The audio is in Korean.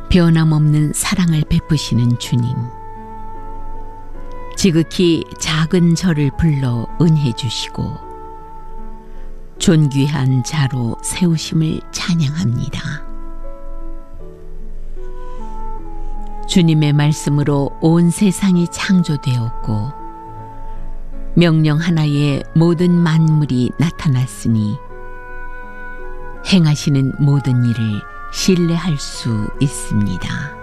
변함없는 사랑을 베푸시는 주님, 지극히 작은 저를 불러 은혜 주시고 존귀한 자로 세우심을 찬양합니다. 주님의 말씀으로 온 세상이 창조되었고 명령 하나에 모든 만물이 나타났으니 행하시는 모든 일을 신뢰할 수 있습니다.